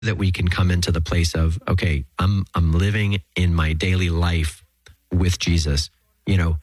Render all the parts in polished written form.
that we can come into the place of, okay, I'm living in my daily life with Jesus, in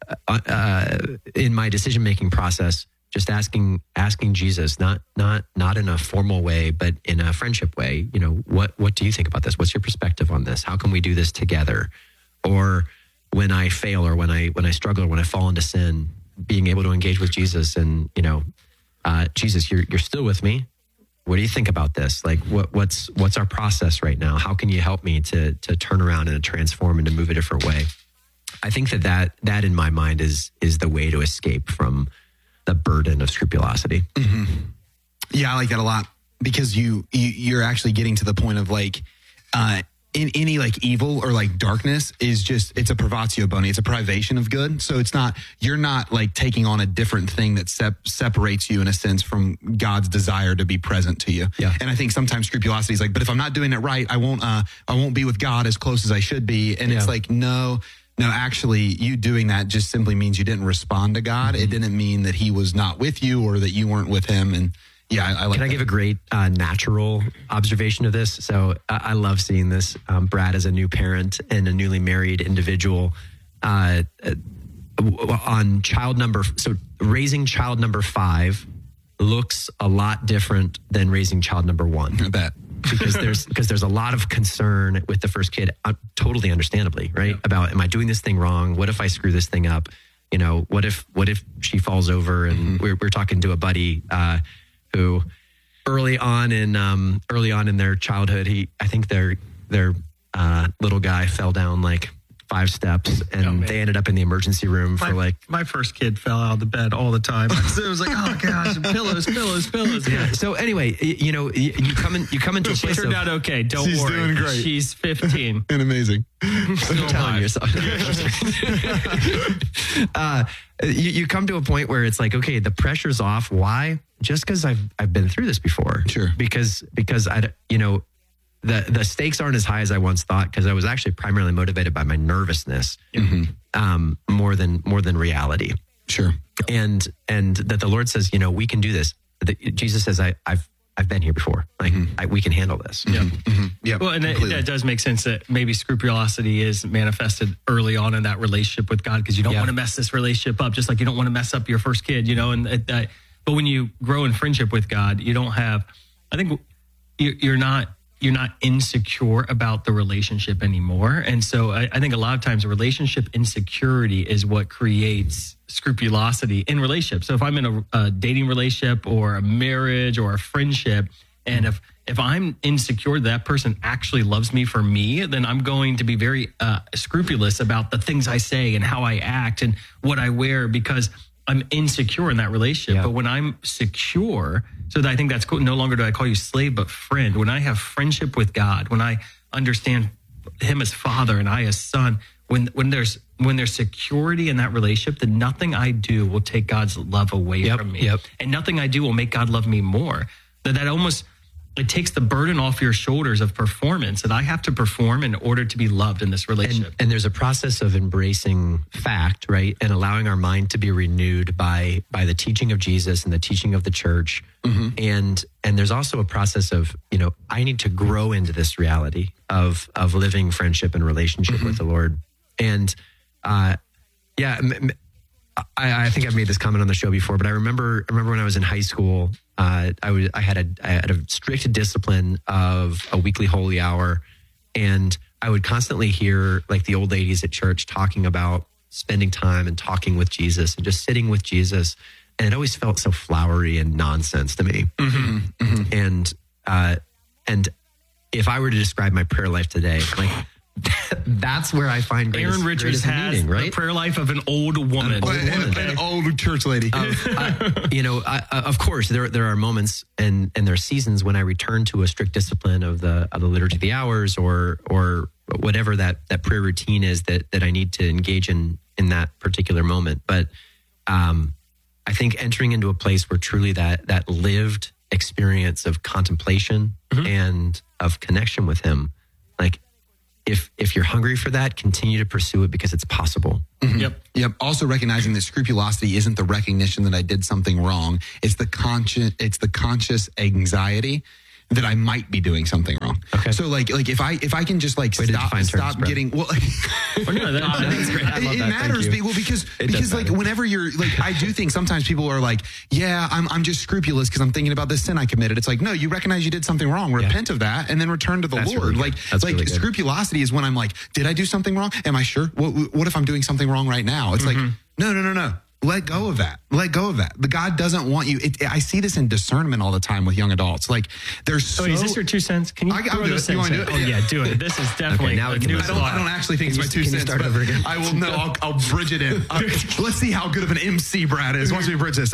my decision-making process, just asking Jesus, not in a formal way, but in a friendship way, what do you think about this? What's your perspective on this? How can we do this together? Or when I fail, or when I struggle, or when I fall into sin, being able to engage with Jesus and, Jesus, you're still with me. What do you think about this? Like, what's our process right now? How can you help me to turn around and to transform and to move a different way? I think that in my mind is the way to escape from the burden of scrupulosity. Mm-hmm. Yeah, I like that a lot, because you're actually getting to the point of like, in any like evil or like darkness is just, it's a privatio boni. It's a privation of good. So you're not like taking on a different thing that separates you in a sense from God's desire to be present to you. Yeah. And I think sometimes scrupulosity is like, but if I'm not doing it right, I won't be with God as close as I should be. And it's like, no, actually you doing that just simply means you didn't respond to God. Mm-hmm. It didn't mean that he was not with you or that you weren't with him. And yeah, I like Can I give a great natural observation of this? So I love seeing this. Brad, as a new parent and a newly married individual, on raising child number 5 looks a lot different than raising child number 1. I bet. because there's a lot of concern with the first kid, totally understandably, right? Yeah. About, am I doing this thing wrong? What if I screw this thing up? What if she falls over? And we're talking to a buddy who early on in their childhood, I think their little guy fell down like 5 steps, and they ended up in the emergency room my first kid fell out of the bed all the time. So it was like, oh gosh, pillows. Yeah. So anyway, you come into a place. She turned out okay. Don't worry. She's doing great. She's 15 and amazing. Still telling yourself. You come to a point where it's like, okay, the pressure's off. Why? Just because I've been through this before. Sure. Because the stakes aren't as high as I once thought, because I was actually primarily motivated by my nervousness, more than reality. Sure. And that the Lord says, we can do this. Jesus says, I've been here before. Like, we can handle this. Yeah. Mm-hmm. Yeah. Well, and that does make sense that maybe scrupulosity is manifested early on in that relationship with God, because you don't want to mess this relationship up, just like you don't want to mess up your first kid, but when you grow in friendship with God, you don't have, I think you're not insecure about the relationship anymore. And so I think a lot of times relationship insecurity is what creates scrupulosity in relationships. So if I'm in a dating relationship or a marriage or a friendship, and if I'm insecure that person actually loves me for me, then I'm going to be very scrupulous about the things I say and how I act and what I wear, because I'm insecure in that relationship. Yeah. But when I'm secure, so that I think that's cool. No longer do I call you slave, but friend. When I have friendship with God, when I understand him as father and I as son, when there's security in that relationship, then nothing I do will take God's love away from me. Yep. And nothing I do will make God love me more. That almost, it takes the burden off your shoulders of performance, that I have to perform in order to be loved in this relationship. And there's a process of embracing fact, right? And allowing our mind to be renewed by the teaching of Jesus and the teaching of the church. Mm-hmm. And there's also a process of, I need to grow into this reality of living friendship and relationship with the Lord. And I think I've made this comment on the show before, but I remember when I was in high school, I had a strict discipline of a weekly holy hour, and I would constantly hear like the old ladies at church talking about spending time and talking with Jesus and just sitting with Jesus, and it always felt so flowery and nonsense to me. Mm-hmm. Mm-hmm. And if I were to describe my prayer life today, like, that's where I find Aaron Richards has meaning, right? The prayer life of an old woman. An old church lady. Of course, there are moments and there are seasons when I return to a strict discipline of the liturgy of the hours or whatever that prayer routine is that I need to engage in that particular moment. But I think entering into a place where truly that lived experience of contemplation and of connection with him, like, if you're hungry for that, continue to pursue it because it's possible. Mm-hmm. Yep. Also recognizing that scrupulosity isn't the recognition that I did something wrong. It's the conscious anxiety that I might be doing something wrong. Okay. So like if I can just like Way to define terms, stop bro. getting well. No, that's great. I love It that. matters Thank you. because like whenever you're like, I do think sometimes people are like, yeah, I'm just scrupulous because I'm thinking about this sin I committed. It's like, no, you recognize you did something wrong, repent of that, and then return to the That's Lord. really good. Like That's like really good. scrupulosity is when I'm like, did I do something wrong? Am I sure? What if I'm doing something wrong right now? It's like, no. Let go of that. Let go of that. The God doesn't want you. I see this in discernment all the time with young adults. Like there's so. Is this your 2 cents? Can you I'll throw do this it. You in? wanna do it? Oh yeah, do it. This is definitely now we a can new move on. I slot. don't actually think it's my 2 Can you cents. start but over again? I will know. I'll bridge it in. Let's see how good of an MC Brad is once we bridge this.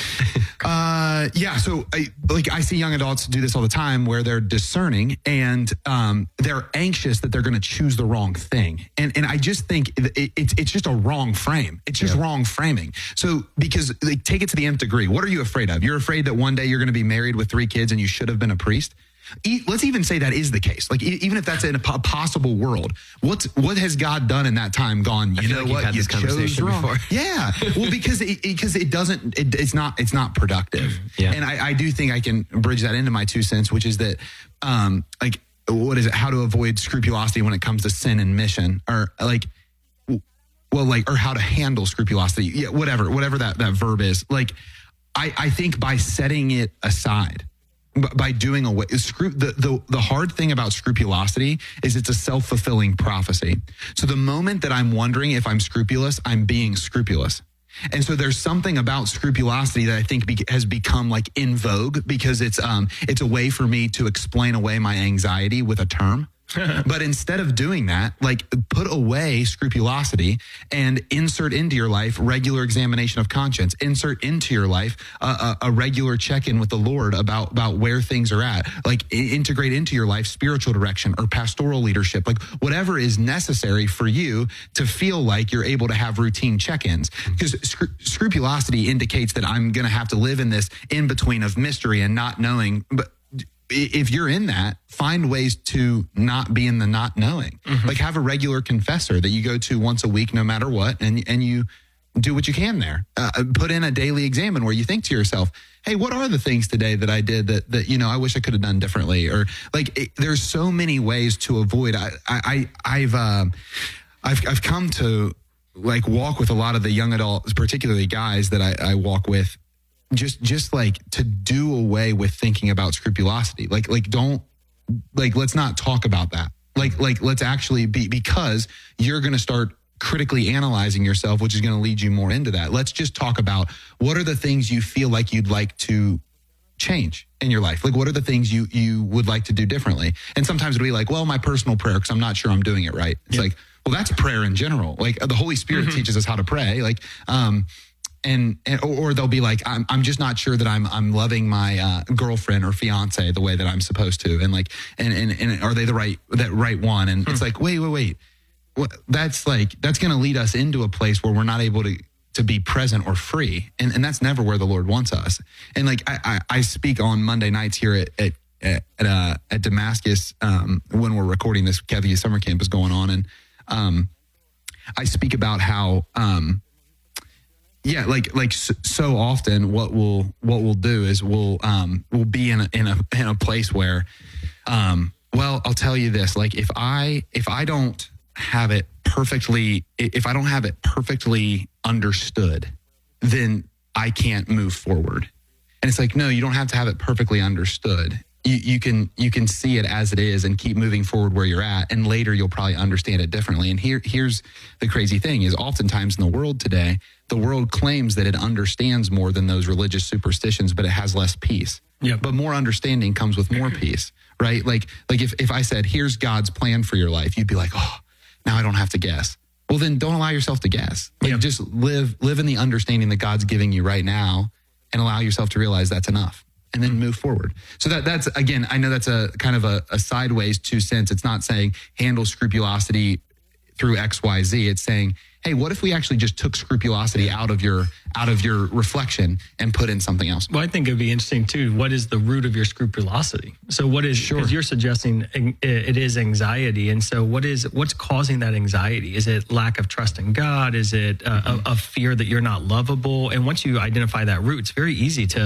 Yeah. So I see young adults do this all the time where they're discerning and they're anxious that they're going to choose the wrong thing. And I just think it's just a wrong frame. It's just wrong framing. So because like, take it to the nth degree. What are you afraid of? You're afraid that one day you're going to be married with 3 kids and you should have been a priest. Let's even say that is the case. Like even if that's in a possible world, what has God done in that time? Gone. You know like you've what? had You this conversation chose wrong. before. Yeah. Well, because it doesn't. It's not productive. Yeah. And I do think I can bridge that into my 2 cents, which is that like what is it? How to avoid scrupulosity when it comes to sin and mission, or like. Well, like, or how to handle scrupulosity. Yeah, whatever that verb is. Like, I think by setting it aside, by doing away, the hard thing about scrupulosity is it's a self-fulfilling prophecy. So the moment that I'm wondering if I'm scrupulous, I'm being scrupulous. And so there's something about scrupulosity that I think has become like in vogue because it's a way for me to explain away my anxiety with a term. But instead of doing that, like put away scrupulosity and insert into your life regular examination of conscience, insert into your life a regular check-in with the Lord about where things are at, like integrate into your life spiritual direction or pastoral leadership, like whatever is necessary for you to feel like you're able to have routine check-ins. Because scrupulosity indicates that I'm going to have to live in this in-between of mystery and not knowing, but if you're in that, find ways to not be in the not knowing. Like have a regular confessor that you go to once a week, no matter what, and you do what you can there. Put in a daily examine where you think to yourself, hey, what are the things today that I did that I wish I could have done differently? Or like there's so many ways to avoid. I've come to like walk with a lot of the young adults, particularly guys that I walk with. Just like to do away with thinking about scrupulosity. Like don't like, let's not talk about that. Like let's actually because you're going to start critically analyzing yourself, which is going to lead you more into that. Let's just talk about what are the things you feel like you'd like to change in your life. Like what are the things you would like to do differently? And sometimes it'll be like, well, my personal prayer, because I'm not sure I'm doing it right. It's like, well, that's prayer in general. Like the Holy Spirit teaches us how to pray. Like, or they'll be like, I'm just not sure that I'm loving my girlfriend or fiance the way that I'm supposed to, and like, and are they the right one? And it's like, wait, well, that's going to lead us into a place where we're not able to be present or free, and that's never where the Lord wants us. And like I speak on Monday nights here at Damascus when we're recording this. Kathy summer camp is going on, and I speak about how. Yeah, like so often, what we'll do is we'll be in a place where, well, I'll tell you this: like if I don't have it perfectly, if I don't have it perfectly understood, then I can't move forward. And it's like, no, you don't have to have it perfectly understood. You can see it as it is and keep moving forward where you're at, and later you'll probably understand it differently. And here's the crazy thing: is oftentimes in the world today, the world claims that it understands more than those religious superstitions, but it has less peace. Yeah. But more understanding comes with more peace, right? Like if I said, here's God's plan for your life, you'd be like, oh, now I don't have to guess. Well, then don't allow yourself to guess. Like just live in the understanding that God's giving you right now, and allow yourself to realize that's enough. And then move forward. So that's, again, I know that's a kind of a sideways 2 cents. It's not saying handle scrupulosity through X, Y, Z. It's saying, hey, what if we actually just took scrupulosity out of your reflection and put in something else? Well, I think it'd be interesting too. What is the root of your scrupulosity? So what is, because you're suggesting it is anxiety. And so what's causing that anxiety? Is it lack of trust in God? Is it a fear that you're not lovable? And once you identify that root, it's very easy to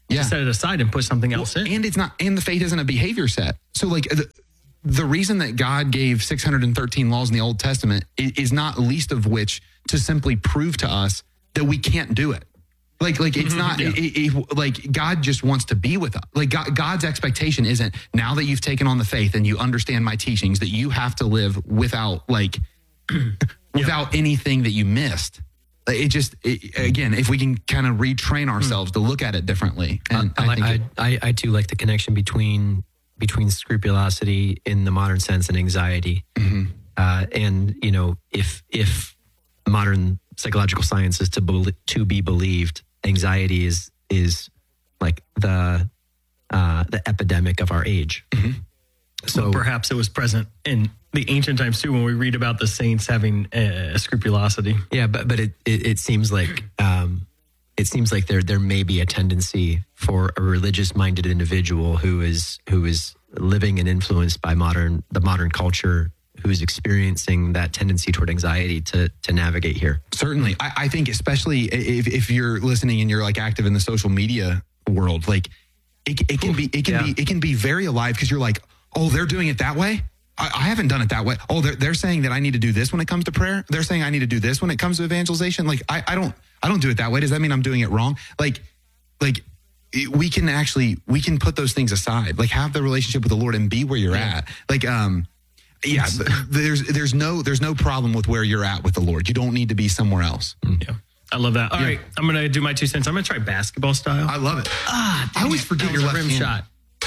to set it aside and put something else in. And it's not, and the faith isn't a behavior set. So like the reason that God gave 613 laws in the Old Testament is not least of which to simply prove to us that we can't do it. Like it's not like God just wants to be with us. Like God's expectation isn't now that you've taken on the faith and you understand my teachings that you have to live without without anything that you missed. Again, if we can kind of retrain ourselves to look at it differently. And I too like the connection between scrupulosity in the modern sense and anxiety. And you know, if modern psychological science is to be believed, anxiety is like the epidemic of our age. So perhaps it was present in the ancient times too, when we read about the saints having scrupulosity. Yeah, but it seems like there may be a tendency for a religious minded individual who is living and influenced by the modern culture, who's experiencing that tendency toward anxiety to navigate here. Certainly. I think especially if you're listening and you're like active in the social media world, like it can be very alive because you're like, oh, they're doing it that way. I haven't done it that way. Oh, they're saying that I need to do this when it comes to prayer. They're saying I need to do this when it comes to evangelization. Like I don't do it that way. Does that mean I'm doing it wrong? Like we can put those things aside. Like have the relationship with the Lord and be where you're at. Like there's no problem with where you're at with the Lord. You don't need to be somewhere else. Yeah. I love that. All right, I'm going to do my 2 cents. I'm going to try basketball style. I love it. I always forget your left rim shot.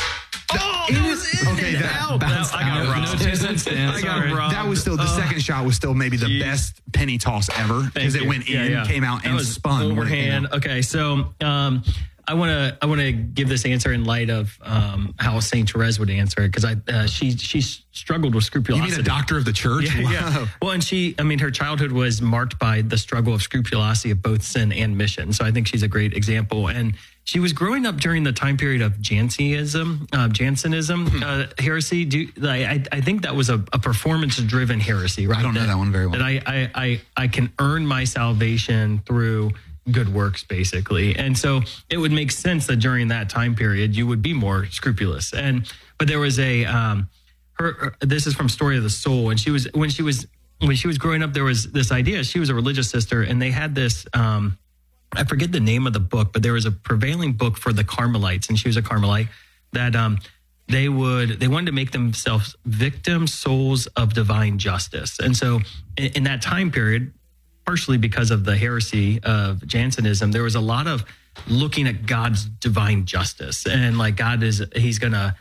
Okay, that bounced out. I got robbed. That was still the second shot was still maybe the best penny toss ever because it went in, came out, and spun overhand. Okay, so I want to give this answer in light of how Saint Therese would answer it because she struggled with scrupulosity. You mean a doctor of the church? Yeah, yeah. Well, and her childhood was marked by the struggle of scrupulosity of both sin and mission. So I think she's a great example. And she was growing up during the time period of Jansenism heresy. I think that was a performance-driven heresy, right? I don't know that one very well. That I can earn my salvation through good works, basically. And so it would make sense that during that time period, you would be more scrupulous. But there was this is from Story of the Soul. And when she was growing up, there was this idea. She was a religious sister, and they had this, I forget the name of the book, but there was a prevailing book for the Carmelites, and she was a Carmelite, that they wanted to make themselves victim souls of divine justice. And so in that time period, partially because of the heresy of Jansenism, there was a lot of looking at God's divine justice, and like he's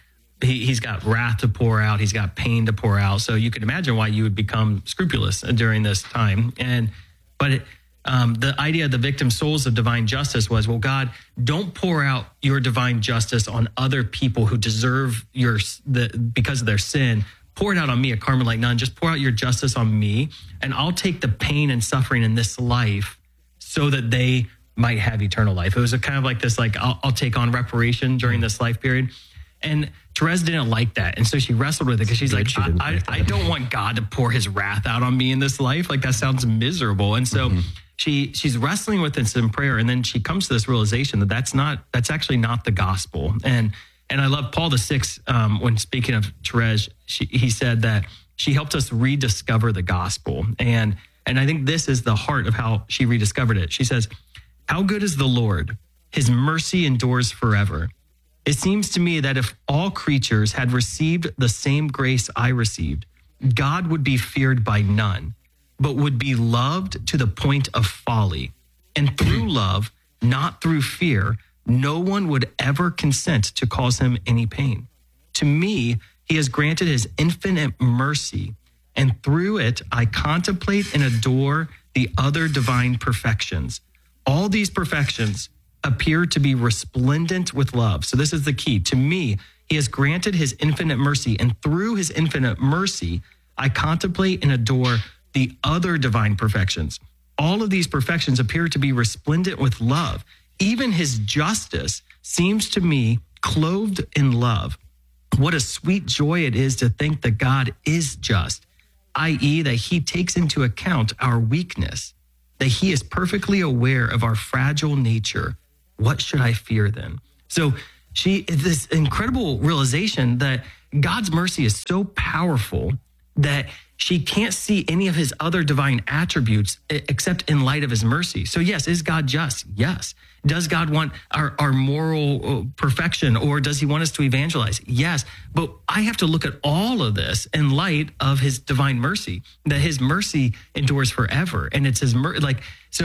got wrath to pour out, he's got pain to pour out. So you could imagine why you would become scrupulous during this time. But the idea of the victim souls of divine justice was, well, God, don't pour out your divine justice on other people who deserve because of their sin. Pour it out on me, a Carmelite nun. Just pour out your justice on me, and I'll take the pain and suffering in this life so that they might have eternal life. It was a kind of like this, like I'll take on reparation during this life period. And Therese didn't like that. And so she wrestled with it because she's like, I don't want God to pour his wrath out on me in this life. Like that sounds miserable. And so she's wrestling with this in prayer. And then she comes to this realization that that's actually not the gospel. And I love Paul VI, when speaking of Therese, he said that she helped us rediscover the gospel. And I think this is the heart of how she rediscovered it. She says, how good is the Lord? His mercy endures forever. It seems to me that if all creatures had received the same grace I received, God would be feared by none, but would be loved to the point of folly. And through love, not through fear, no one would ever consent to cause him any pain. To me, he has granted his infinite mercy, and through it, I contemplate and adore the other divine perfections. All these perfections appear to be resplendent with love. So this is the key. To me, he has granted his infinite mercy, and through his infinite mercy, I contemplate and adore the other divine perfections. All of these perfections appear to be resplendent with love. Even his justice seems to me clothed in love. What a sweet joy it is to think that God is just, i.e., that he takes into account our weakness, that he is perfectly aware of our fragile nature. What should I fear then? So this incredible realization that God's mercy is so powerful that she can't see any of his other divine attributes except in light of his mercy. So yes, is God just? Yes. Does God want our moral perfection, or does he want us to evangelize? Yes. But I have to look at all of this in light of his divine mercy, that his mercy endures forever. And it's his mercy.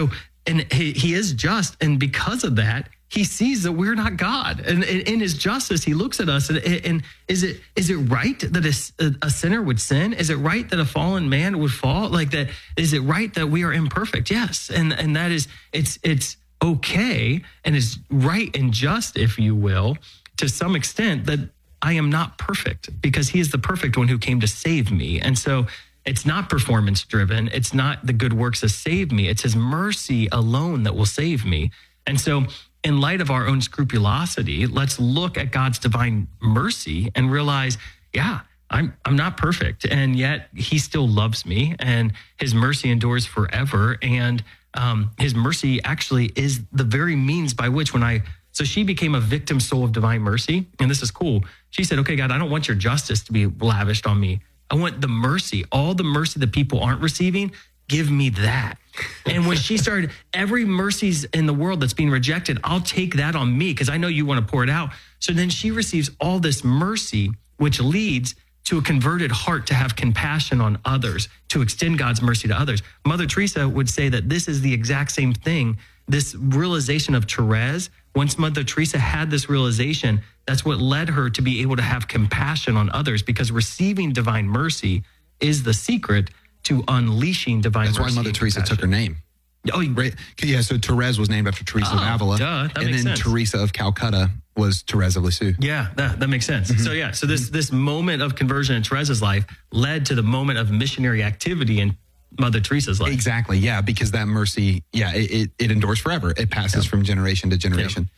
And he is just. And because of that, he sees that we're not God. And in his justice, he looks at us and is it right that a sinner would sin? Is it right that a fallen man would fall? Like that, is it right that we are imperfect? Yes. And that is, it's okay. And it's right and just, if you will, to some extent, that I am not perfect, because he is the perfect one who came to save me. And so it's not performance driven. It's not the good works that save me. It's his mercy alone that will save me. And so in light of our own scrupulosity, let's look at God's divine mercy and realize, yeah, I'm not perfect, and yet he still loves me, and his mercy endures forever. And his mercy actually is the very means by which so she became a victim soul of divine mercy. And this is cool. She said, okay, God, I don't want your justice to be lavished on me. I want the mercy, all the mercy that people aren't receiving. Give me that. And when she started, every mercies in the world that's being rejected, I'll take that on me because I know you want to pour it out. So then she receives all this mercy, which leads to a converted heart to have compassion on others, to extend God's mercy to others. Mother Teresa would say that this is the exact same thing. This realization of Therese, once Mother Teresa had this realization, that's what led her to be able to have compassion on others, because receiving divine mercy is the secret to unleashing divine mercy. That's why Mother Teresa took her name. Oh, right. Yeah, so Therese was named after Teresa of Avila. That and makes then sense. Teresa of Calcutta was Therese of Lisieux. Yeah, that makes sense. Mm-hmm. So this moment of conversion in Theresa's life led to the moment of missionary activity in Mother Teresa's life. Exactly. Yeah, because that mercy, it endures forever. It passes from generation to generation.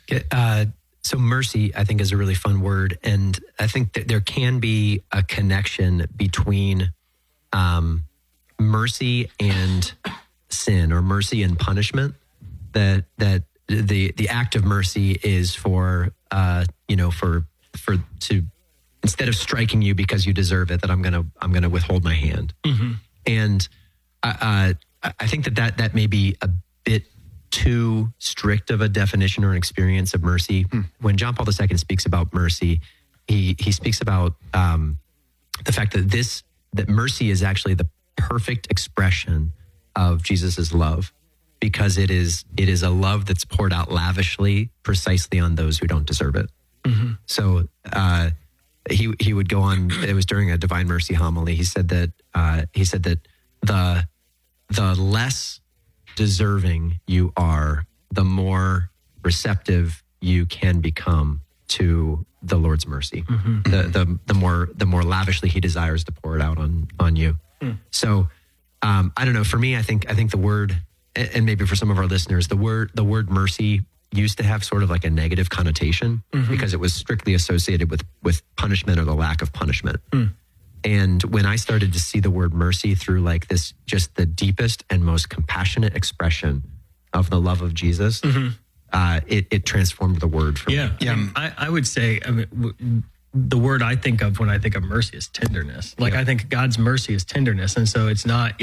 So mercy, I think, is a really fun word. And I think that there can be a connection between mercy and sin, or mercy and punishment. That the act of mercy is for instead of striking you because you deserve it, that I'm gonna withhold my hand. Mm-hmm. And I think that may be a bit too strict of a definition or an experience of mercy. When John Paul II speaks about mercy, he speaks about the fact that mercy is actually the perfect expression of Jesus's love, because it is a love that's poured out lavishly, precisely on those who don't deserve it. Mm-hmm. So he would go on. It was during a Divine Mercy homily. He said that the less deserving you are, the more receptive you can become to the Lord's mercy. Mm-hmm. The more lavishly he desires to pour it out on you. So I don't know. For me, I think the word, and maybe for some of our listeners, the word mercy used to have sort of like a negative connotation, because it was strictly associated with punishment or the lack of punishment. And when I started to see the word mercy through like this, just the deepest and most compassionate expression of the love of Jesus, it transformed the word for me. Yeah. I would say, the word I think of when I think of mercy is tenderness. Like I think God's mercy is tenderness. And so it's not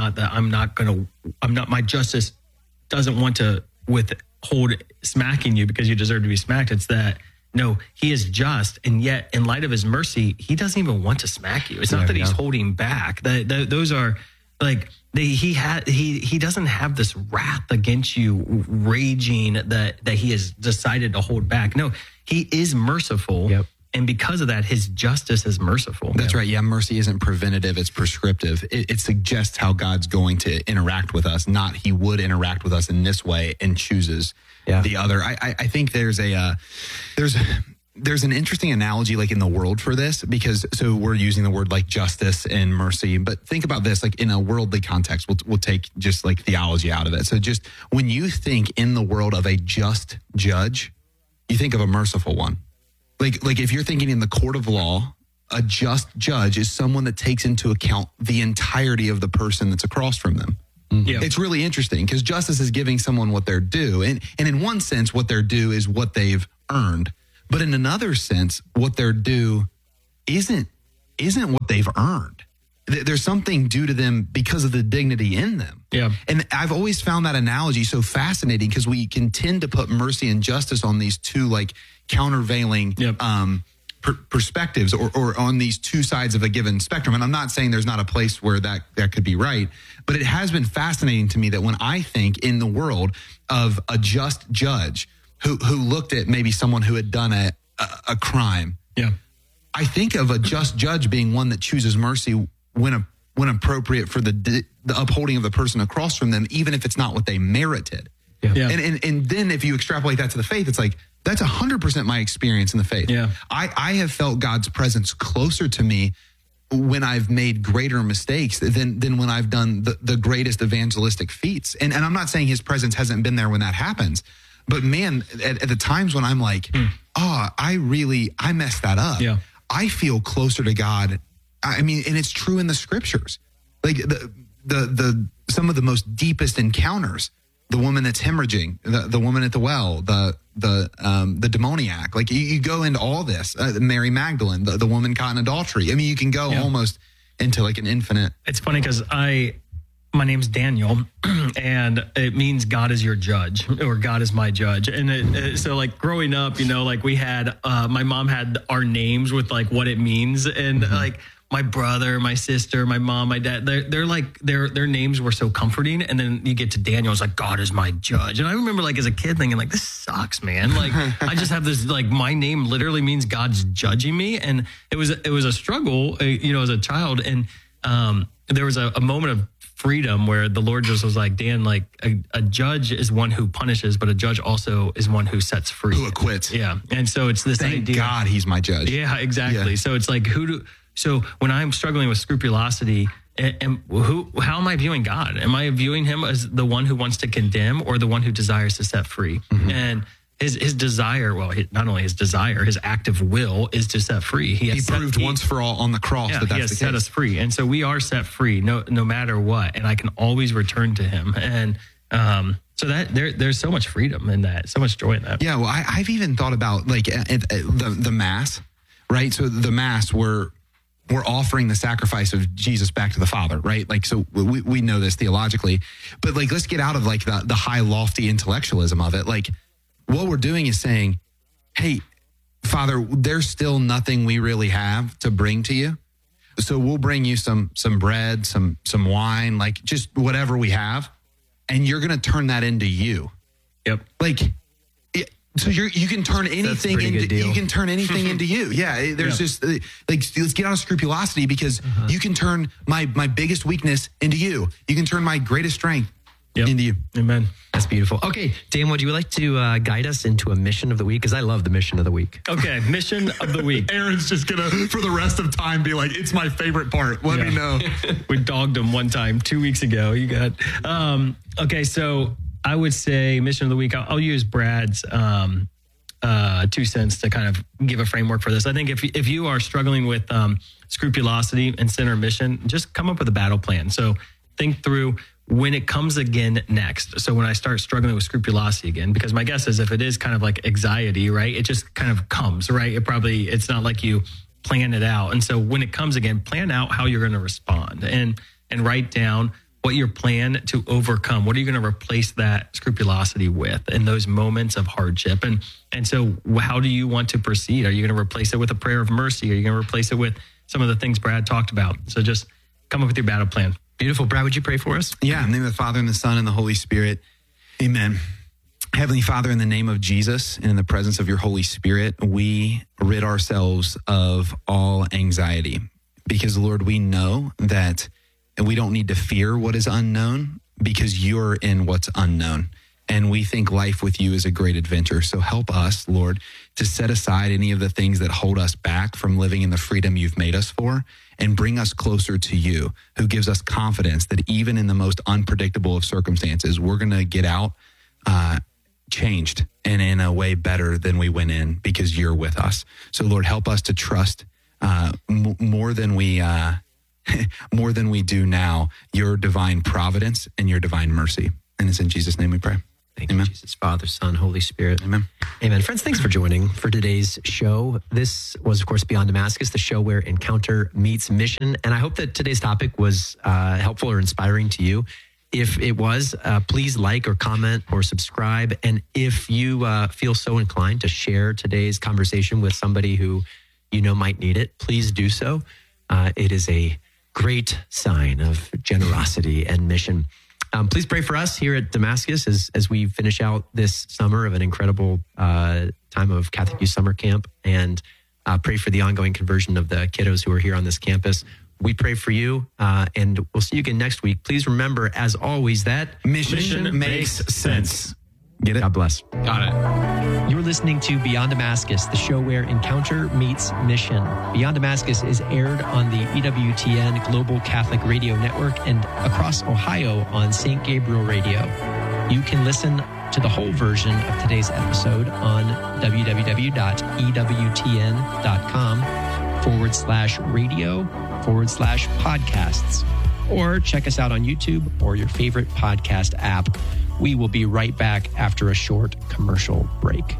that my justice doesn't want to withhold smacking you because you deserve to be smacked. It's that, no, he is just. And yet in light of his mercy, he doesn't even want to smack you. It's not that he's holding back. Those are like, he doesn't have this wrath against you raging that he has decided to hold back. No, he is merciful. Yep. And because of that, his justice is merciful. That's right. Yeah, mercy isn't preventative, it's prescriptive. It suggests how God's going to interact with us, not he would interact with us in this way and chooses the other. I think there's an interesting analogy like in the world for this, because so we're using the word like justice and mercy, but think about this like in a worldly context. We'll take just like theology out of it. So just when you think in the world of a just judge, you think of a merciful one. Like if you're thinking in the court of law, a just judge is someone that takes into account the entirety of the person that's across from them. Mm-hmm. Yeah. It's really interesting because justice is giving someone what they're due. And in one sense, what they're due is what they've earned. But in another sense, what they're due isn't what they've earned. There's something due to them because of the dignity in them. Yeah. And I've always found that analogy so fascinating because we can tend to put mercy and justice on these two like countervailing perspectives or on these two sides of a given spectrum. And I'm not saying there's not a place where that could be right, but it has been fascinating to me that when I think in the world of a just judge who looked at maybe someone who had done a crime, I think of a just judge being one that chooses mercy when appropriate for the upholding of the person across from them, even if it's not what they merited. Yeah. And then if you extrapolate that to the faith, it's like, that's 100% my experience in the faith. Yeah. I have felt God's presence closer to me when I've made greater mistakes than when I've done the greatest evangelistic feats. And I'm not saying his presence hasn't been there when that happens, but man, at the times when I'm like, I messed that up. Yeah. I feel closer to God. I mean, and it's true in the scriptures. Like the some of the most deepest encounters, the woman that's hemorrhaging, the woman at the well, the demoniac. Like you go into all this, Mary Magdalene, the woman caught in adultery. I mean, you can go almost into like an infinite. It's funny because my name's Daniel, and it means God is your judge, or God is my judge. And so like growing up, like we had, my mom had our names with like what it means. And like my brother, my sister, my mom, my dad, they're like, their names were so comforting. And then you get to Daniel, it's like, God is my judge. And I remember like as a kid thinking like, this sucks, man. Like I just have this, like my name literally means God's judging me. And it was a struggle, as a child. And there was a moment of freedom where the Lord just was like, Dan, like a judge is one who punishes, but a judge also is one who sets free. Who acquits. Yeah. And so it's this Thank idea. God he's my judge. Yeah, exactly. Yeah. So it's like, so when I'm struggling with scrupulosity, how am I viewing God? Am I viewing him as the one who wants to condemn or the one who desires to set free? Mm-hmm. And his desire, not only his desire, his active will is to set free. He proved once for all on the cross that that's he has the set case. us free. And so we are set free no matter what. And I can always return to him. And so that there's so much freedom in that, so much joy in that. Yeah, well, I've even thought about like the Mass, right? So the Mass, we're offering the sacrifice of Jesus back to the Father, right? Like, so we know this theologically, but like, let's get out of like the high, lofty intellectualism of it. Like, what we're doing is saying, hey, Father, there's still nothing we really have to bring to you. So we'll bring you some bread, some wine, like just whatever we have. And you're going to turn that into you. Yep. Like, so you can turn anything into you. Yeah. There's just like, let's get out of scrupulosity because you can turn my biggest weakness into you. You can turn my greatest strength into you. Amen. That's beautiful. Okay, Dan, would you like to guide us into a mission of the week? Because I love the mission of the week. Okay, mission of the week. Aaron's just going to, for the rest of time, be like, it's my favorite part. Let me know. We dogged him one time 2 weeks ago. You got, okay, so I would say mission of the week, I'll use Brad's 2 cents to kind of give a framework for this. I think if you are struggling with scrupulosity and sin or mission, just come up with a battle plan. So think through when it comes again next. So when I start struggling with scrupulosity again, because my guess is if it is kind of like anxiety, right, it just kind of comes, right? It's not like you plan it out. And so when it comes again, plan out how you're going to respond and write down what your plan to overcome. What are you going to replace that scrupulosity with in those moments of hardship? And so how do you want to proceed? Are you going to replace it with a prayer of mercy? Are you going to replace it with some of the things Brad talked about? So just come up with your battle plan. Beautiful. Brad, would you pray for us? Yeah, in the name of the Father and the Son and the Holy Spirit. Amen. Heavenly Father, in the name of Jesus and in the presence of your Holy Spirit, we rid ourselves of all anxiety because, Lord, we know that we don't need to fear what is unknown because you're in what's unknown. And we think life with you is a great adventure. So help us, Lord, to set aside any of the things that hold us back from living in the freedom you've made us for and bring us closer to you, who gives us confidence that even in the most unpredictable of circumstances, we're going to get out changed and in a way better than we went in because you're with us. So, Lord, help us to trust more than we do now, your divine providence and your divine mercy. And it's in Jesus' name we pray. Thank Amen. you, Jesus, Father, Son, Holy Spirit. Amen. Amen. Friends, thanks for joining for today's show. This was, of course, Beyond Damascus, the show where encounter meets mission. And I hope that today's topic was helpful or inspiring to you. If it was, please like or comment or subscribe. And if you feel so inclined to share today's conversation with somebody who you know might need it, please do so. It is a great sign of generosity and mission. Please pray for us here at Damascus as we finish out this summer of an incredible time of Catholic Youth Summer Camp, and pray for the ongoing conversion of the kiddos who are here on this campus. We pray for you, and we'll see you again next week. Please remember, as always, that Mission makes sense. Get it? God bless. Got it. You're listening to Beyond Damascus, the show where encounter meets mission. Beyond Damascus is aired on the EWTN Global Catholic Radio Network and across Ohio on St. Gabriel Radio. You can listen to the whole version of today's episode on www.ewtn.com/radio/podcasts, or check us out on YouTube or your favorite podcast app. We will be right back after a short commercial break.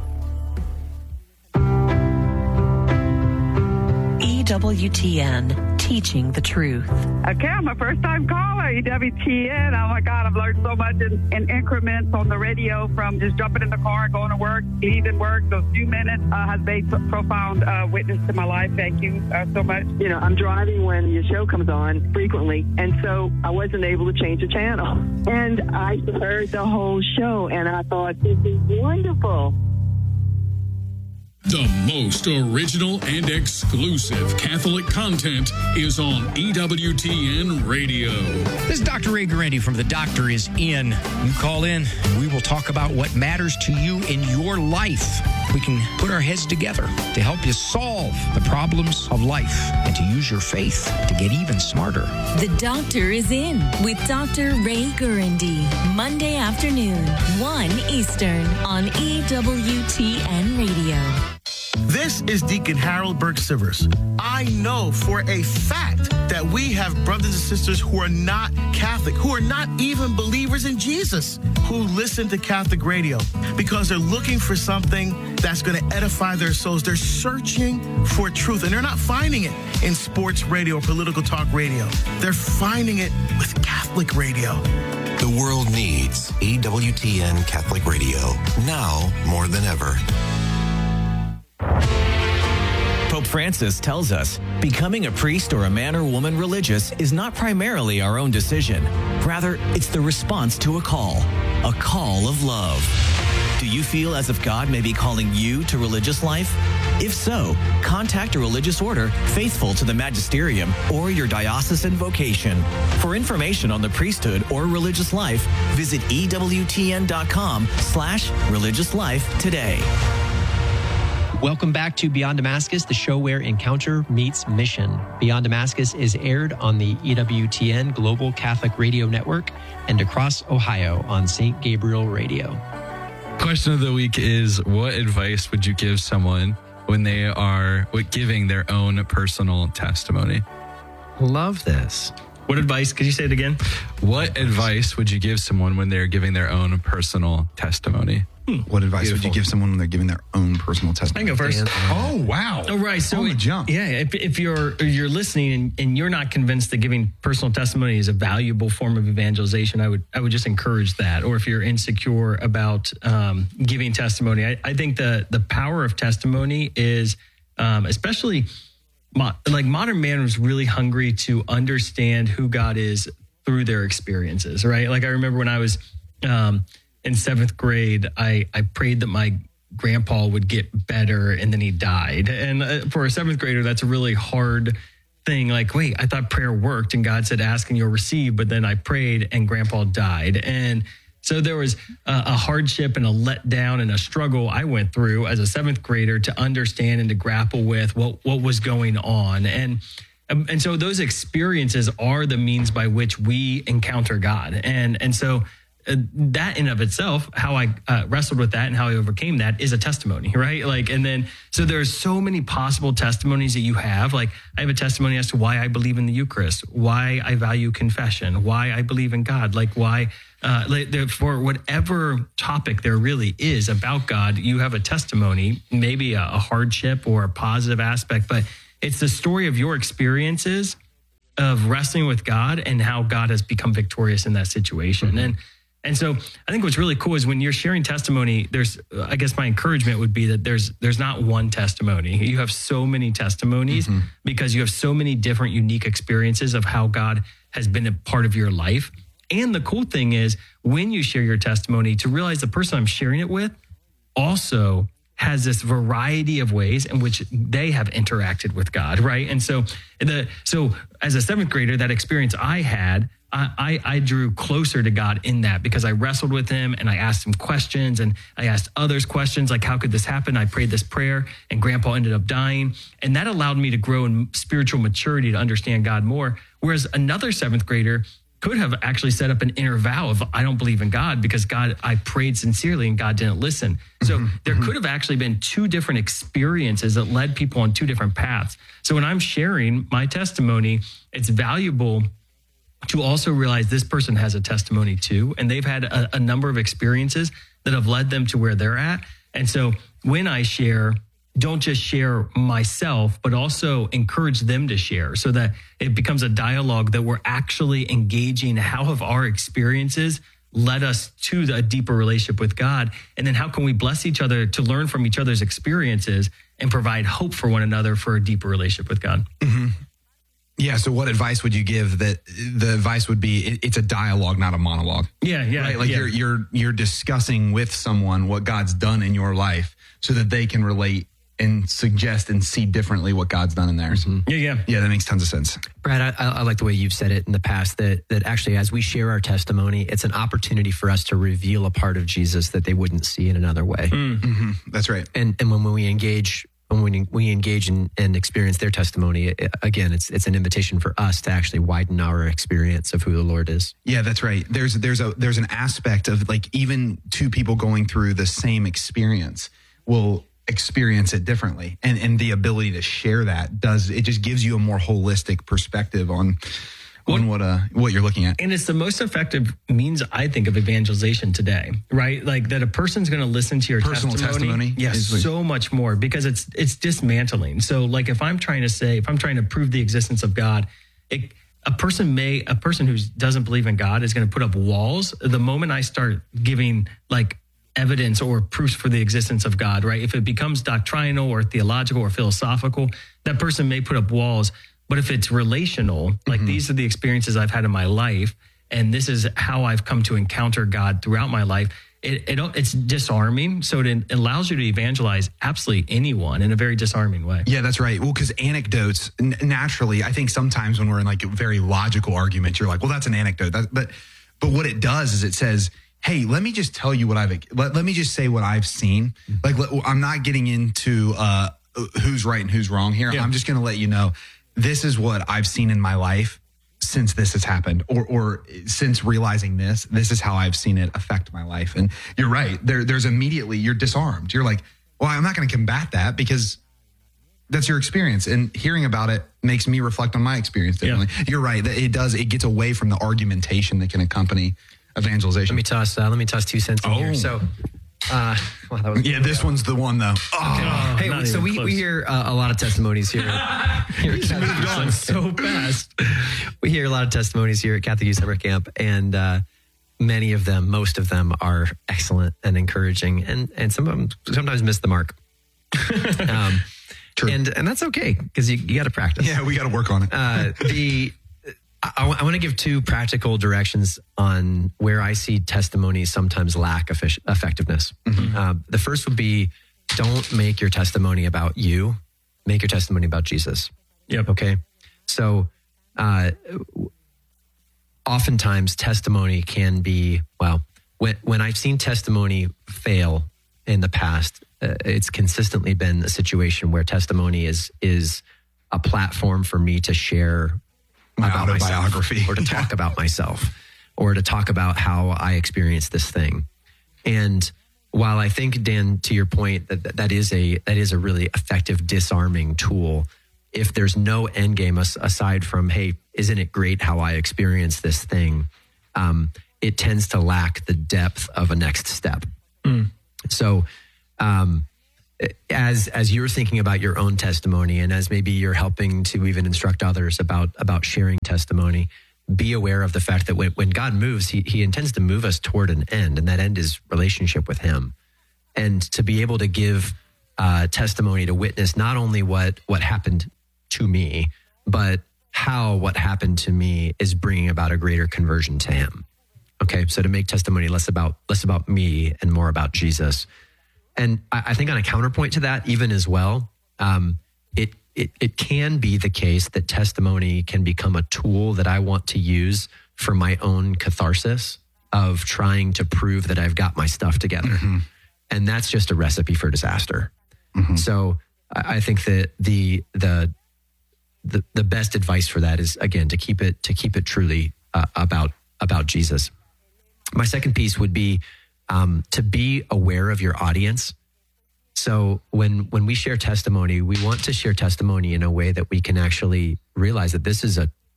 EWTN, teaching the truth. Okay, I'm a first-time caller, EWTN. Oh, my God, I've learned so much in increments on the radio, from just jumping in the car, going to work, leaving work. Those few minutes has made profound witness to my life. Thank you so much. You know, I'm driving when your show comes on frequently, and so I wasn't able to change the channel. And I heard the whole show, and I thought, this is wonderful. The most original and exclusive Catholic content is on EWTN Radio. This is Dr. Ray Guarendi from The Doctor Is In. You call in, and we will talk about what matters to you in your life. We can put our heads together to help you solve the problems of life and to use your faith to get even smarter. The Doctor Is In with Dr. Ray Guarendi. Monday afternoon, 1 Eastern on EWTN Radio. This is Deacon Harold Burke Sivers. I know for a fact that we have brothers and sisters who are not Catholic, who are not even believers in Jesus, who listen to Catholic radio because they're looking for something that's going to edify their souls. They're searching for truth, and they're not finding it in sports radio or political talk radio. They're finding it with Catholic radio. The world needs EWTN Catholic Radio now more than ever. Pope Francis tells us becoming a priest or a man or woman religious is not primarily our own decision. Rather, it's the response to a call of love. Do you feel as if God may be calling you to religious life? If so, contact a religious order faithful to the magisterium or your diocesan vocation. For information on the priesthood or religious life, visit EWTN.com/religious life today. Welcome back to Beyond Damascus, the show where encounter meets mission. Beyond Damascus is aired on the EWTN Global Catholic Radio Network and across Ohio on St. Gabriel Radio. Question of the week is, what advice would you give someone when they are giving their own personal testimony? Love this. What advice? Could you say it again? What advice would you give someone when they're giving their own personal testimony? What advice would you give someone when they're giving their own personal testimony? I can go first. Oh, wow. Oh, right. So, on the jump. Yeah, if you're listening and you're not convinced that giving personal testimony is a valuable form of evangelization, I would just encourage that. Or if you're insecure about giving testimony, I think the power of testimony is, especially like modern man is really hungry to understand who God is through their experiences, right? Like I remember when I was in 7th grade, I prayed that my grandpa would get better and then he died. And for a 7th grader, that's a really hard thing. Like, wait, I thought prayer worked and God said, ask and you'll receive. But then I prayed and grandpa died. And so there was a hardship and a letdown and a struggle I went through as a 7th grader to understand and to grapple with what was going on. And so those experiences are the means by which we encounter God. And so that in of itself, how I wrestled with that and how I overcame that is a testimony, right? Like, and then, so there's so many possible testimonies that you have. Like, I have a testimony as to why I believe in the Eucharist, why I value confession, why I believe in God, like why, for whatever topic there really is about God, you have a testimony, maybe a hardship or a positive aspect, but it's the story of your experiences of wrestling with God and how God has become victorious in that situation. And so I think what's really cool is when you're sharing testimony, I guess my encouragement would be that there's not one testimony. You have so many testimonies because you have so many different unique experiences of how God has been a part of your life. And the cool thing is when you share your testimony, to realize the person I'm sharing it with also has this variety of ways in which they have interacted with God, right? And so as a seventh grader, that experience I had, I drew closer to God in that because I wrestled with him and I asked him questions and I asked others questions like, how could this happen? I prayed this prayer and grandpa ended up dying. And that allowed me to grow in spiritual maturity to understand God more. Whereas another seventh grader could have actually set up an inner vow of, I don't believe in God because I prayed sincerely and God didn't listen. So there could have actually been two different experiences that led people on two different paths. So when I'm sharing my testimony, it's valuable to also realize this person has a testimony too, and they've had a number of experiences that have led them to where they're at. And so when I share, don't just share myself, but also encourage them to share so that it becomes a dialogue that we're actually engaging. How have our experiences led us to a deeper relationship with God? And then how can we bless each other to learn from each other's experiences and provide hope for one another for a deeper relationship with God? Yeah. So what advice would you give? That the advice would be, it's a dialogue, not a monologue. Yeah. Right? Like you're discussing with someone what God's done in your life so that they can relate and suggest and see differently what God's done in theirs. Yeah. That makes tons of sense. Brad, I like the way you've said it in the past that actually as we share our testimony, it's an opportunity for us to reveal a part of Jesus that they wouldn't see in another way. That's right. And when we engage and experience their testimony, again, it's an invitation for us to actually widen our experience of who the Lord is. Yeah, that's right. There's an aspect of like even two people going through the same experience will experience it differently, and the ability to share that it just gives you a more holistic perspective on what you're looking at. And it's the most effective means, I think, of evangelization today, right? Like that a person's going to listen to your personal testimony. Yes, so much more because it's dismantling. So like if I'm trying to prove the existence of God, a person who doesn't believe in God is going to put up walls. The moment I start giving like evidence or proofs for the existence of God, right? If it becomes doctrinal or theological or philosophical, that person may put up walls. But if it's relational, like these are the experiences I've had in my life, and this is how I've come to encounter God throughout my life, it's disarming. So it allows you to evangelize absolutely anyone in a very disarming way. Yeah, that's right. Well, because anecdotes, naturally, I think sometimes when we're in like a very logical argument, you're like, well, that's an anecdote. But what it does is it says, hey, let me just tell you let me just say what I've seen. Like, I'm not getting into who's right and who's wrong here. Yeah. I'm just going to let you know, this is what I've seen in my life since this has happened, or since realizing this is how I've seen it affect my life. And you're right. There's immediately, you're disarmed. You're like, well, I'm not going to combat that because that's your experience. And hearing about it makes me reflect on my experience differently. Yeah. You're right. It gets away from the argumentation that can accompany evangelization. Let me toss 2 cents in here. So, this one's the one though. Hey, so we hear a lot of testimonies here. It's moved on so fast. We hear a lot of testimonies here at Catholic Youth Summer Camp, and most of them are excellent and encouraging, and some of them sometimes miss the mark. True. And that's okay because you got to practice. Yeah, we got to work on it. I want to give 2 practical directions on where I see testimonies sometimes lack effectiveness. The first would be, don't make your testimony about you. Make your testimony about Jesus. Yep. Okay. So, oftentimes testimony can be, when I've seen testimony fail in the past, it's consistently been a situation where testimony is a platform for me to share my autobiography or to talk about myself. or to talk about how I experienced this thing. And while I think, Dan, to your point, that is a really effective disarming tool, if there's no end game aside from, hey, isn't it great how I experienced this thing? It tends to lack the depth of a next step. So as you're thinking about your own testimony, and as maybe you're helping to even instruct others about sharing testimony, be aware of the fact that when God moves, he intends to move us toward an end, and that end is relationship with him. And to be able to give testimony, to witness not only what happened to me, but how what happened to me is bringing about a greater conversion to him. Okay, so to make testimony less about me and more about Jesus. And I think on a counterpoint to that, even as well, it can be the case that testimony can become a tool that I want to use for my own catharsis of trying to prove that I've got my stuff together. Mm-hmm. And that's just a recipe for disaster. Mm-hmm. So I think that the best advice for that is, again, to keep it truly about Jesus. My second piece would be to be aware of your audience. So when we share testimony, we want to share testimony in a way that we can actually realize that this is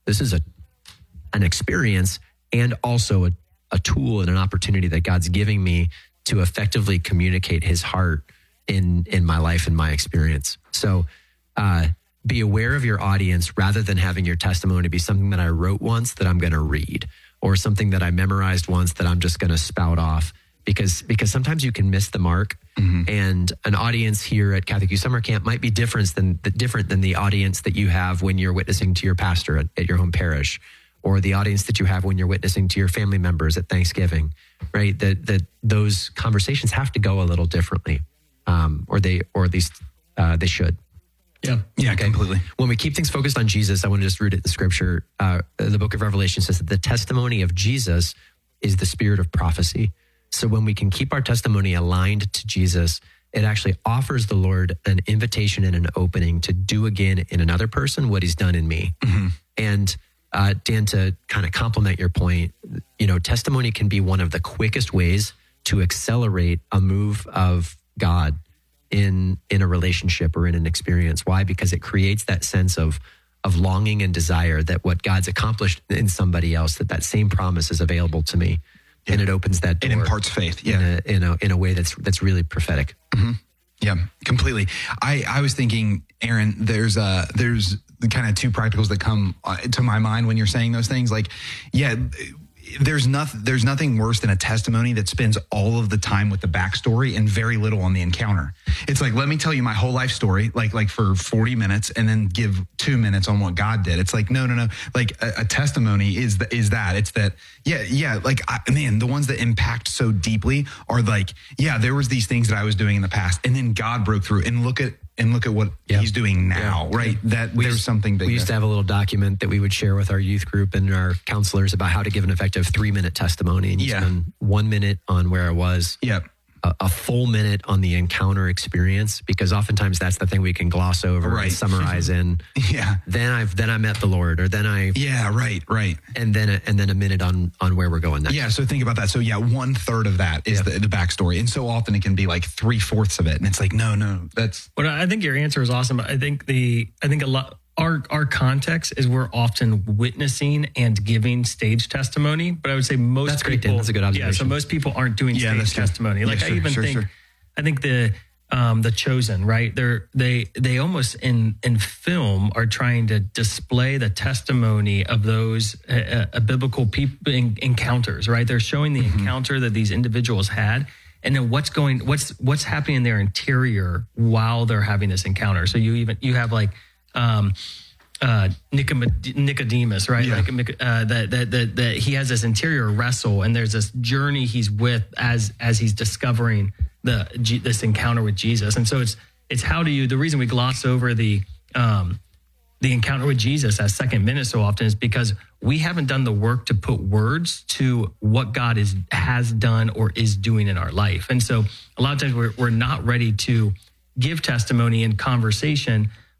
an experience and also a tool and an opportunity that God's giving me to effectively communicate his heart in my life and my experience. So be aware of your audience rather than having your testimony be something that I wrote once that I'm going to read, or something that I memorized once that I'm just going to spout off, because sometimes you can miss the mark. Mm-hmm. And an audience here at Catholic Youth Summer Camp might be different than the audience that you have when you're witnessing to your pastor at your home parish, or the audience that you have when you're witnessing to your family members at Thanksgiving, right? That those conversations have to go a little differently, or at least they should. Yeah, okay. Completely. When we keep things focused on Jesus, I want to just root it in Scripture. The book of Revelation says that the testimony of Jesus is the spirit of prophecy. So when we can keep our testimony aligned to Jesus, it actually offers the Lord an invitation and an opening to do again in another person what he's done in me. Mm-hmm. And Dan, to kind of complement your point, testimony can be one of the quickest ways to accelerate a move of God in a relationship or in an experience. Why? Because it creates that sense of longing and desire that what God's accomplished in somebody else, that same promise is available to me. Yeah. And it opens that door. It imparts faith. Yeah. In a way that's really prophetic. Mm-hmm. Yeah, completely. I was thinking, Aaron, there's kind of two practicals that come to my mind when you're saying those things. Like, yeah, there's nothing worse than a testimony that spends all of the time with the backstory and very little on the encounter. It's like, let me tell you my whole life story, like for 40 minutes, and then give 2 minutes on what God did. It's like, no. Like a testimony is that. It's that, yeah. Like, the ones that impact so deeply are like, yeah, there was these things that I was doing in the past, and then God broke through, and look at what he's doing now, right? That there's something big. We used to have a little document that we would share with our youth group and our counselors about how to give an effective 3-minute testimony. And you spend 1 minute on where I was. Yep. A full minute on the encounter experience, because oftentimes that's the thing we can gloss over and summarize in. Yeah. Then I met the Lord, or then I. Yeah. Right. And then a minute on where we're going next. Yeah. So think about that. So 1/3 of that is the backstory, and so often it can be like 3/4 of it, and it's like no, that's. Well, I think your answer is awesome. I think a lot. Our context is we're often witnessing and giving stage testimony, but I would say most people. Great, that's a good observation. Yeah, so most people aren't doing stage testimony. Like I think the Chosen, right? They almost in film are trying to display the testimony of those biblical people encounters, right? They're showing the encounter that these individuals had, and then what's happening in their interior while they're having this encounter. So you have like. Nicodemus, right? Yeah. Like that he has this interior wrestle, and there's this journey he's with as he's discovering this encounter with Jesus. And so it's how do you? The reason we gloss over the encounter with Jesus as second minute so often is because we haven't done the work to put words to what God has done or is doing in our life. And so a lot of times we're not ready to give testimony in conversation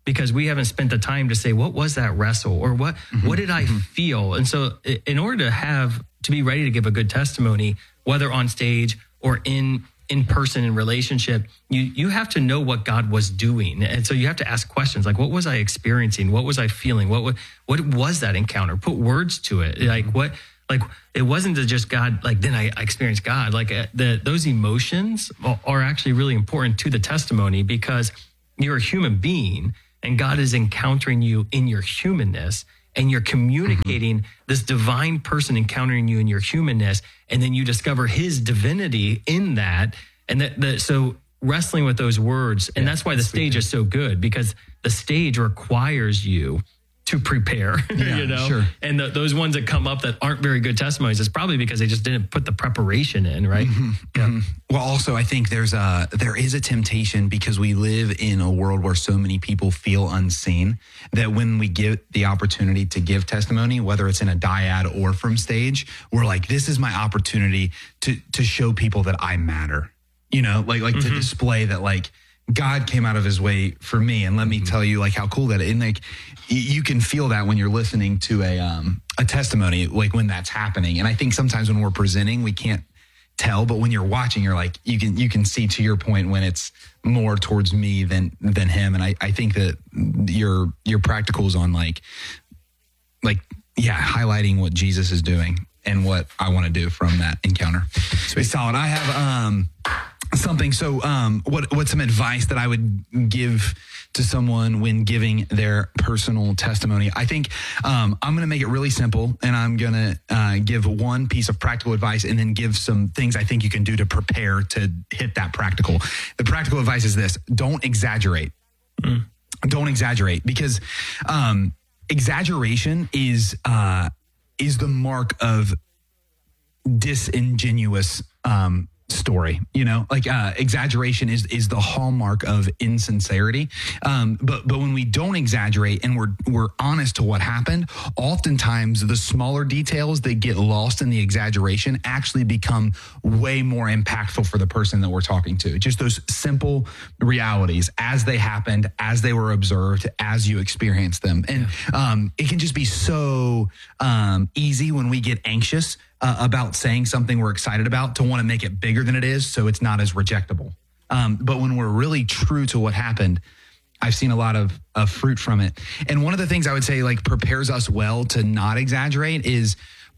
because we haven't spent the time to say, what was that wrestle, or what did I feel? And so in order to be ready to give a good testimony, whether on stage or in person in relationship, you have to know what God was doing. And so you have to ask questions like, what was I experiencing? What was I feeling? What was that encounter? Put words to it. Like it wasn't just God, like then I experienced God. Like those emotions are actually really important to the testimony, because you're a human being and God is encountering you in your humanness, and you're communicating this divine person encountering you in your humanness, and then you discover his divinity in that. And so wrestling with those words, and that's why the stage is so good, because the stage requires you to prepare, Sure. And those ones that come up that aren't very good testimonies, it's probably because they just didn't put the preparation in, right? Well, also, I think there is a temptation, because we live in a world where so many people feel unseen, that when we get the opportunity to give testimony, whether it's in a dyad or from stage, we're like, this is my opportunity to show people that I matter, like to display that, like, God came out of his way for me, and let me tell you like how cool that is. And like you can feel that when you're listening to a testimony, like when that's happening. And I think sometimes when we're presenting, we can't tell, but when you're watching, you're like, you can see, to your point, when it's more towards me than him. And I think that your practicals on like highlighting what Jesus is doing and what I want to do from that encounter. It's solid. I have something. So what's some advice that I would give to someone when giving their personal testimony? I think I'm going to make it really simple, and I'm going to give one piece of practical advice and then give some things I think you can do to prepare to hit that practical. The practical advice is this: don't exaggerate. Don't exaggerate, because exaggeration is the mark of disingenuous story. Exaggeration is the hallmark of insincerity. But when we don't exaggerate and we're honest to what happened, oftentimes the smaller details that get lost in the exaggeration actually become way more impactful for the person that we're talking to. Just those simple realities as they happened, as they were observed, as you experienced them. And it can just be so easy when we get anxious about saying something we're excited about to want to make it bigger than it is, so it's not as rejectable. But when we're really true to what happened, I've seen a lot of fruit from it. And one of the things I would say like prepares us well to not exaggerate is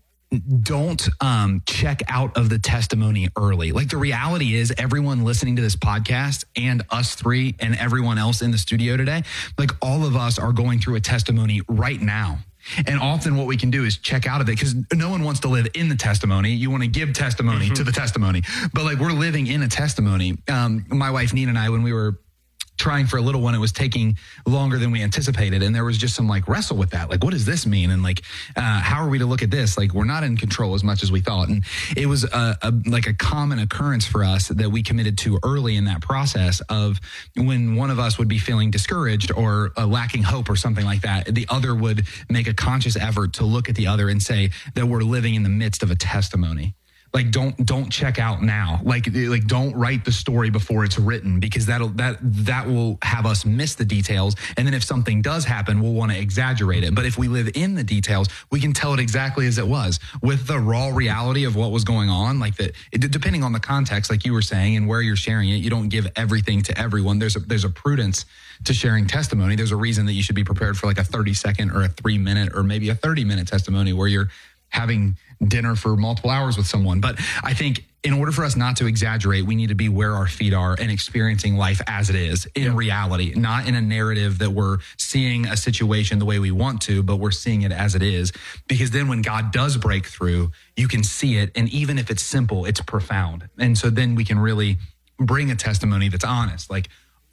don't check out of the testimony early. Like the reality is everyone listening to this podcast and us three and everyone else in the studio today, like all of us are going through a testimony right now. And often what we can do is check out of it, because no one wants to live in the testimony. You want to give testimony to the testimony. But like we're living in a testimony. My wife, Nina, and I, when we were trying for a little one, it was taking longer than we anticipated. And there was just some like wrestle with that. Like, what does this mean? And like, how are we to look at this? Like, we're not in control as much as we thought. And it was like a common occurrence for us that we committed to early in that process of when one of us would be feeling discouraged or lacking hope or something like that, the other would make a conscious effort to look at the other and say that we're living in the midst of a testimony. Like don't check out now. Like don't write the story before it's written, because that will have us miss the details. And then if something does happen, we'll want to exaggerate it. But if we live in the details, we can tell it exactly as it was, with the raw reality of what was going on. Like that, depending on the context, like you were saying, and where you're sharing it, you don't give everything to everyone. There's a prudence to sharing testimony. There's a reason that you should be prepared for like a 30-second or a 3-minute or maybe a 30-minute testimony where you're having dinner for multiple hours with someone. But I think in order for us not to exaggerate, we need to be where our feet are and experiencing life as it is in reality, not in a narrative that we're seeing a situation the way we want to, but we're seeing it as it is. Because then when God does break through, you can see it. And even if it's simple, it's profound. And so then we can really bring a testimony that's honest. Like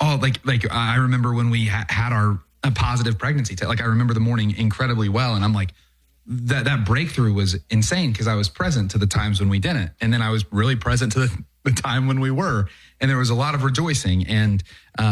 I remember when we had a positive pregnancy test. Like I remember the morning incredibly well. And I'm like, that breakthrough was insane, because I was present to the times when we didn't. And then I was really present to the time when we were. And there was a lot of rejoicing. And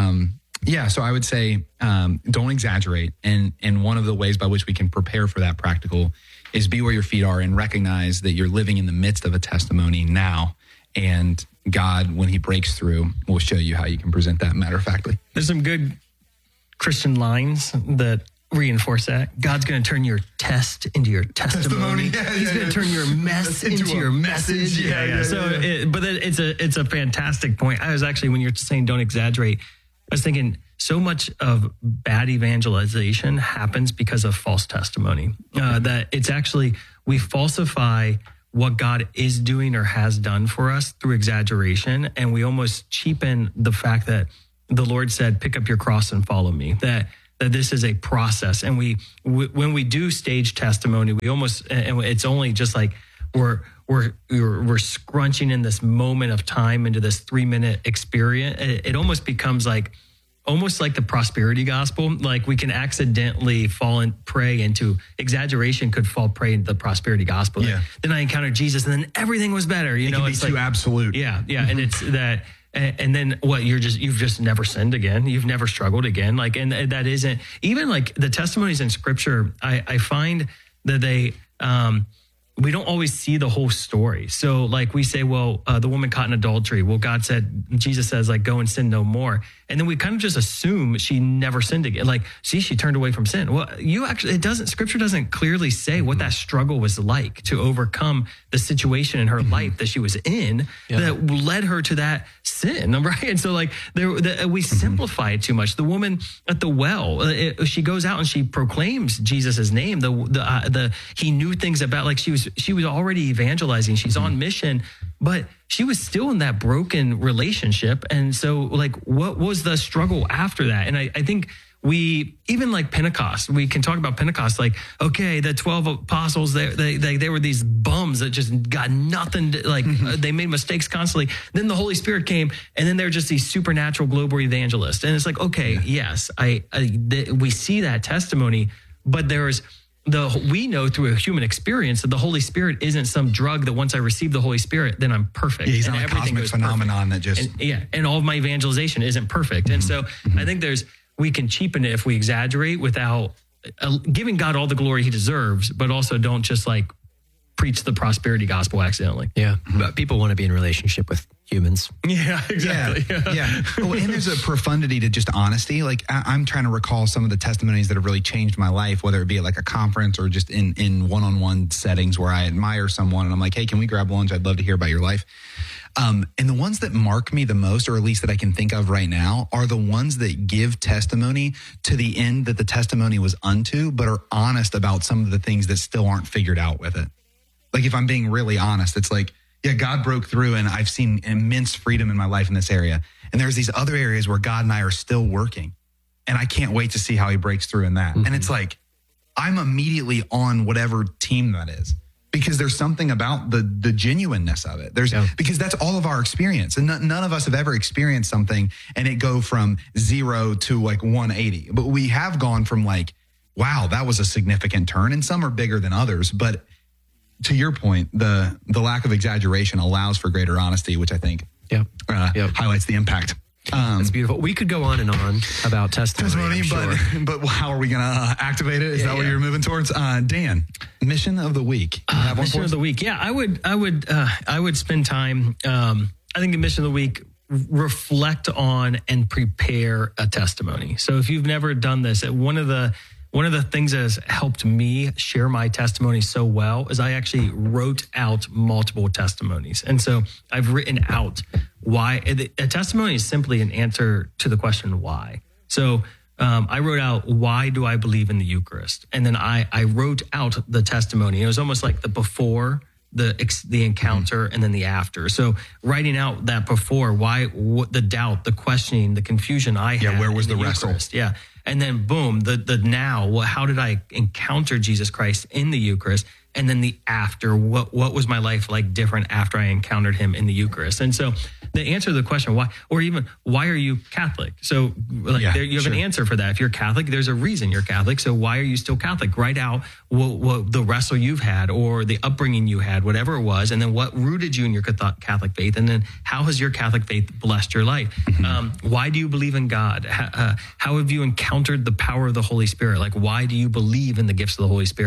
so I would say don't exaggerate. And one of the ways by which we can prepare for that practical is be where your feet are and recognize that you're living in the midst of a testimony now. And God, when he breaks through, will show you how you can present that matter-of-factly. There's some good Christian lines that reinforce that. God's going to turn your test into your testimony. He's going to turn your mess into your message. But it's a fantastic point. I was actually, when you're saying don't exaggerate, I was thinking so much of bad evangelization happens because of false testimony. That it's actually, we falsify what God is doing or has done for us through exaggeration. And we almost cheapen the fact that the Lord said, pick up your cross and follow me. That this is a process. And when we do stage testimony, we almost, and it's only just like we're scrunching in this moment of time into this 3-minute experience. It almost becomes almost like the prosperity gospel. Like we can accidentally prey into exaggeration, could fall prey into the prosperity gospel. Yeah. Then I encountered Jesus and then everything was better. It can be too absolute. Yeah. Yeah. And it's that, and then what, you've just never sinned again. You've never struggled again. And that isn't even the testimonies in scripture. I find that they, we don't always see the whole story. So we say, well, the woman caught in adultery. Well, Jesus says go and sin no more. And then we kind of just assume she never sinned again. She turned away from sin. Well, scripture doesn't clearly say what that struggle was like to overcome the situation in her life that she was in that led her to that sin. Right. And so we simplify it too much. The woman at the well, she goes out and she proclaims Jesus's name. He knew things about, she was already evangelizing. She's on mission, but she was still in that broken relationship. And so what was the struggle after that? And I think we, even Pentecost, we can talk about Pentecost, okay, the 12 apostles, they were these bums that just got nothing, they made mistakes constantly. Then the Holy Spirit came, and then they're just these supernatural global evangelists. And it's yes, we see that testimony, but we know through a human experience that the Holy Spirit isn't some drug that once I receive the Holy Spirit, then I'm perfect. Yeah, he's not a cosmic phenomenon that just... And all of my evangelization isn't perfect. And so I think we can cheapen it if we exaggerate without giving God all the glory he deserves, but also don't just preach the prosperity gospel accidentally. Yeah. But people want to be in relationship with humans. Yeah, exactly. Yeah. Well, and there's a profundity to just honesty. I'm trying to recall some of the testimonies that have really changed my life, whether it be at a conference or just in one-on-one settings where I admire someone and I'm like, hey, can we grab lunch? I'd love to hear about your life. And the ones that mark me the most, or at least that I can think of right now, are the ones that give testimony to the end that the testimony was unto, but are honest about some of the things that still aren't figured out with it. If I'm being really honest, it's God broke through and I've seen immense freedom in my life in this area. And there's these other areas where God and I are still working. And I can't wait to see how he breaks through in that. And it's I'm immediately on whatever team that is, because there's something about the genuineness of it. Because that's all of our experience. And none of us have ever experienced something and it go from 0 to 180. But we have gone from wow, that was a significant turn. And some are bigger than others. But to your point, the lack of exaggeration allows for greater honesty, which I think highlights the impact. That's beautiful. We could go on and on about testimony, but how are we going to activate it? Is that what you're moving towards? Dan, mission of the week. Mission of the week. Yeah, I would spend time. I think the mission of the week, reflect on and prepare a testimony. So if you've never done this, one of the things that has helped me share my testimony so well is I actually wrote out multiple testimonies. And so I've written out why. A testimony is simply an answer to the question why. So I wrote out, why do I believe in the Eucharist? And then I wrote out the testimony. It was almost like the before, the encounter, and then the after. So writing out that before, the doubt, the questioning, the confusion I had. Yeah, where was the wrestle? Yeah. And then boom, the now, how did I encounter Jesus Christ in the Eucharist? And then the after, what was my life like different after I encountered him in the Eucharist? And so the answer to the question, why, or even why are you Catholic? So you have an answer for that. If you're Catholic, there's a reason you're Catholic. So why are you still Catholic? Write out what the wrestle you've had or the upbringing you had, whatever it was. And then what rooted you in your Catholic faith? And then how has your Catholic faith blessed your life? Why do you believe in God? How have you encountered the power of the Holy Spirit? Why do you believe in the gifts of the Holy Spirit?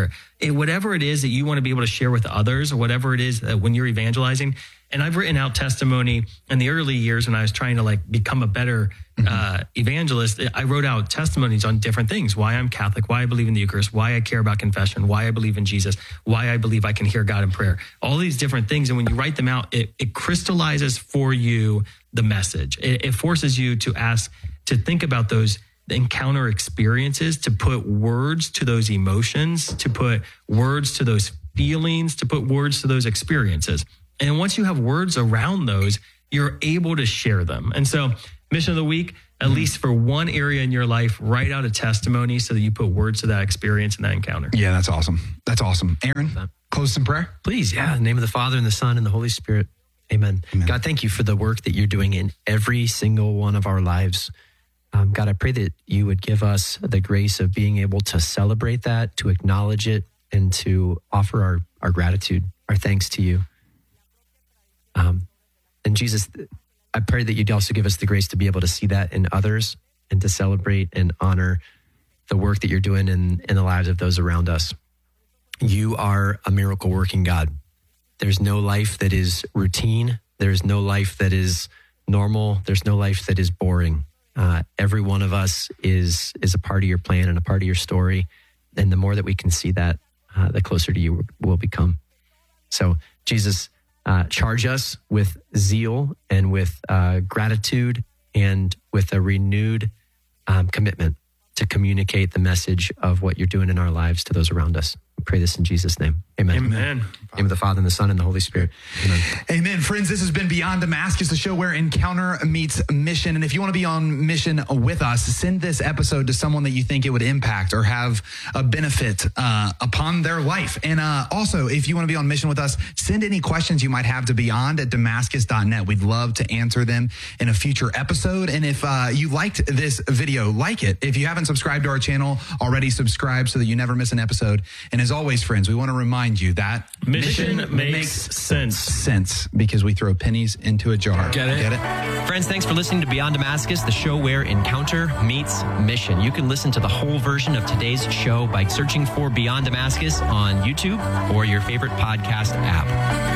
whatever it is that you want to be able to share with others, or whatever it is that when you're evangelizing. And I've written out testimony in the early years when I was trying to become a better evangelist. I wrote out testimonies on different things: why I'm Catholic, why I believe in the Eucharist, why I care about confession, why I believe in Jesus, why I believe I can hear God in prayer. All these different things. And when you write them out, it crystallizes for you the message. It forces you to think about those encounter experiences, to put words to those emotions, to put words to those feelings, to put words to those experiences. And once you have words around those, you're able to share them. And so, mission of the week, at least for one area in your life, write out a testimony so that you put words to that experience and that encounter. Yeah, that's awesome. That's awesome. Aaron, close us in prayer. Please, yeah. In the name of the Father and the Son and the Holy Spirit. Amen. God, thank you for the work that you're doing in every single one of our lives. God, I pray that you would give us the grace of being able to celebrate that, to acknowledge it, and to offer our gratitude, our thanks to you. And Jesus, I pray that you'd also give us the grace to be able to see that in others and to celebrate and honor the work that you're doing in the lives of those around us. You are a miracle working God. There's no life that is routine. There's no life that is normal. There's no life that is boring. Every one of us is a part of your plan and a part of your story. And the more that we can see that, the closer to you we'll become. So, Jesus, charge us with zeal and with gratitude and with a renewed commitment to communicate the message of what you're doing in our lives to those around us. We pray this in Jesus' name. Amen. Amen. In the name of the Father and the Son and the Holy Spirit. Amen. Amen. Friends, this has been Beyond Damascus, the show where encounter meets mission. And if you want to be on mission with us, send this episode to someone that you think it would impact or have a benefit upon their life. And also, if you want to be on mission with us, send any questions you might have to beyond@damascus.net. We'd love to answer them in a future episode. And if you liked this video, like it. If you haven't subscribed to our channel already, subscribe so that you never miss an episode. And as always, friends, we want to remind you that mission makes sense because we throw pennies into a jar. Get it? Get it? Friends, thanks for listening to Beyond Damascus, the show where encounter meets mission. You can listen to the whole version of today's show by searching for Beyond Damascus on YouTube or your favorite podcast app.